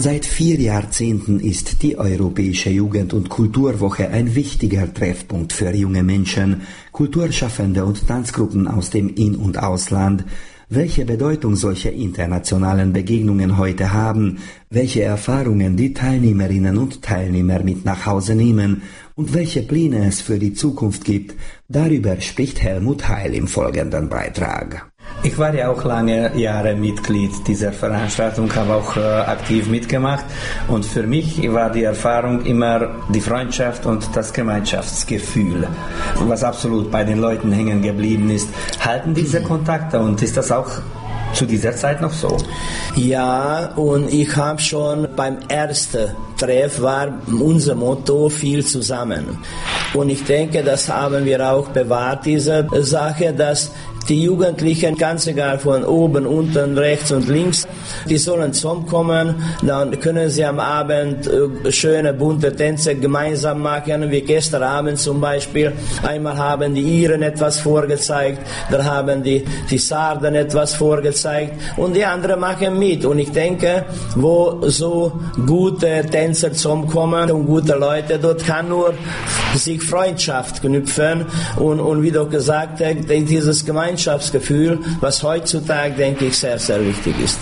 Seit 4 Jahrzehnten ist die Europäische Jugend- und Kulturwoche ein wichtiger Treffpunkt für junge Menschen, Kulturschaffende und Tanzgruppen aus dem In- und Ausland. Welche Bedeutung solche internationalen Begegnungen heute haben, welche Erfahrungen die Teilnehmerinnen und Teilnehmer mit nach Hause nehmen und welche Pläne es für die Zukunft gibt, darüber spricht Helmut Heil im folgenden Beitrag. Ich war ja auch lange Jahre Mitglied dieser Veranstaltung, habe auch aktiv mitgemacht und für mich war die Erfahrung immer die Freundschaft und das Gemeinschaftsgefühl, was absolut bei den Leuten hängen geblieben ist. Halten diese Kontakte und ist das auch zu dieser Zeit noch so? Ja, und ich habe schon beim ersten Treff war unser Motto viel zusammen. Und ich denke, das haben wir auch bewahrt, diese Sache, dass die Jugendlichen, ganz egal von oben, unten, rechts und links, die sollen zusammenkommen, dann können sie am Abend schöne bunte Tänze gemeinsam machen, wie gestern Abend zum Beispiel. Einmal haben die Iren etwas vorgezeigt, dann haben die Sarden etwas vorgezeigt und die anderen machen mit. Und ich denke, wo so gute Tänzer zusammenkommen und gute Leute, dort kann nur sich Freundschaft knüpfen und wie du gesagt hast, dieses Gemeinschaftsgefühl, was heutzutage, denke ich, sehr, sehr wichtig ist.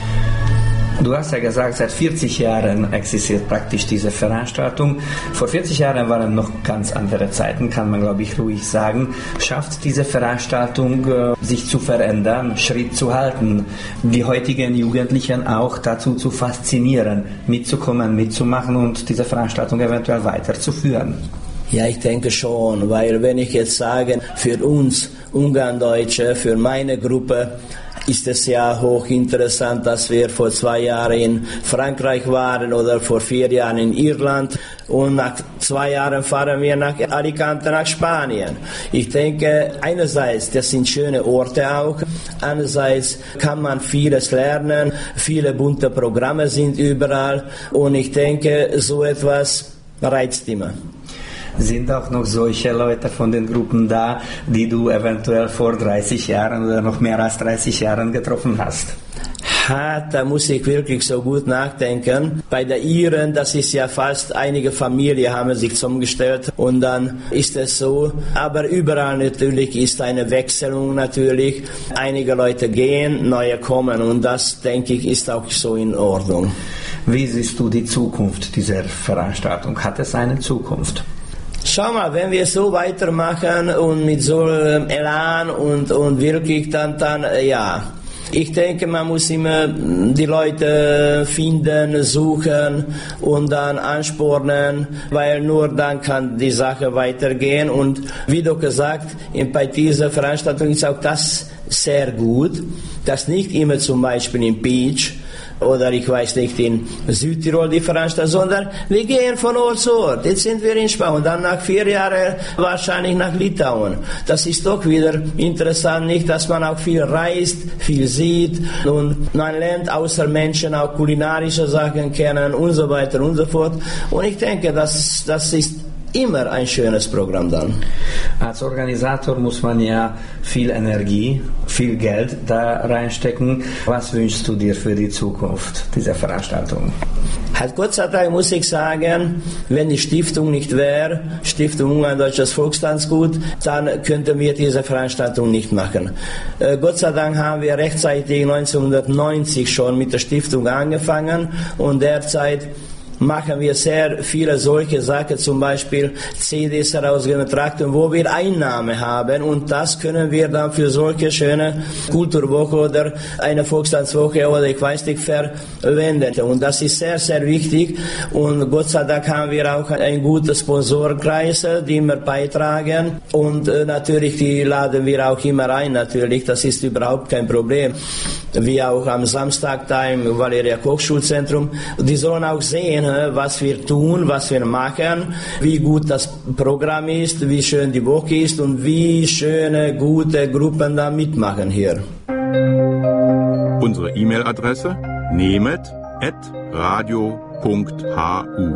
Du hast ja gesagt, seit 40 Jahren existiert praktisch diese Veranstaltung. Vor 40 Jahren waren noch ganz andere Zeiten, kann man, glaube ich, ruhig sagen. Schafft diese Veranstaltung, sich zu verändern, Schritt zu halten, die heutigen Jugendlichen auch dazu zu faszinieren, mitzukommen, mitzumachen und diese Veranstaltung eventuell weiterzuführen? Ja, ich denke schon, weil wenn ich jetzt sage, für uns Ungarndeutsche, für meine Gruppe, ist es ja hochinteressant, dass wir vor 2 Jahren in Frankreich waren oder vor 4 Jahren in Irland und nach 2 Jahren fahren wir nach Alicante, nach Spanien. Ich denke, einerseits, das sind schöne Orte auch, andererseits kann man vieles lernen, viele bunte Programme sind überall und ich denke, so etwas reizt immer. Sind auch noch solche Leute von den Gruppen da, die du eventuell vor 30 Jahren oder noch mehr als 30 Jahren getroffen hast? Da muss ich wirklich so gut nachdenken. Bei der Iren, das ist ja fast einige Familien haben sich zusammengestellt und dann ist es so. Aber überall natürlich ist eine Wechselung natürlich. Einige Leute gehen, neue kommen und das, denke ich, ist auch so in Ordnung. Wie siehst du die Zukunft dieser Veranstaltung? Hat es eine Zukunft? Schau mal, wenn wir so weitermachen und mit so Elan und wirklich dann ja. Ich denke, man muss immer die Leute finden, suchen und dann anspornen, weil nur dann kann die Sache weitergehen. Und wie du gesagt, bei dieser Veranstaltung ist auch das sehr gut, dass nicht immer zum Beispiel im Beach oder ich weiß nicht in Südtirol die Veranstaltung, sondern wir gehen von Ort zu Ort. Jetzt sind wir in Spanien und dann nach 4 Jahren wahrscheinlich nach Litauen. Das ist doch wieder interessant, nicht, dass man auch viel reist, viel sieht und man lernt außer Menschen auch kulinarische Sachen kennen und so weiter und so fort. Und ich denke, das ist immer ein schönes Programm dann. Als Organisator muss man ja viel Energie, viel Geld da reinstecken. Was wünschst du dir für die Zukunft dieser Veranstaltung? Halt Gott sei Dank muss ich sagen, wenn die Stiftung nicht wäre, Stiftung Ungarn-Deutsches Volkstanzgut, dann könnten wir diese Veranstaltung nicht machen. Gott sei Dank haben wir rechtzeitig 1990 schon mit der Stiftung angefangen und derzeit machen wir sehr viele solche Sachen, zum Beispiel CDs herausgeben, Trakten, wo wir Einnahme haben und das können wir dann für solche schöne Kulturwoche oder eine Volkstanzwoche oder ich weiß nicht verwenden. Und das ist sehr, sehr wichtig und Gott sei Dank haben wir auch einen guten Sponsorenkreis, die immer beitragen und natürlich die laden wir auch immer ein, natürlich, das ist überhaupt kein Problem. Wie auch am Samstag da im Valeria Koch Schulzentrum, die sollen auch sehen, was wir tun, was wir machen, wie gut das Programm ist, wie schön die Woche ist und wie schöne, gute Gruppen da mitmachen hier. Unsere E-Mail-Adresse nemet@radio.hu